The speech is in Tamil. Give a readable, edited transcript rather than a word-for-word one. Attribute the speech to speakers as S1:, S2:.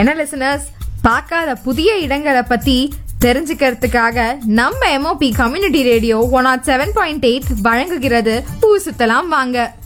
S1: என்ன லிசனர்ஸ், பார்க்காத புதிய இடங்களை பத்தி தெரிஞ்சுக்கிறதுக்காக நம்ம MOP கம்யூனிட்டி ரேடியோ 107.8 வழங்குகிறது ஊர் சுத்தலாம் வாங்க.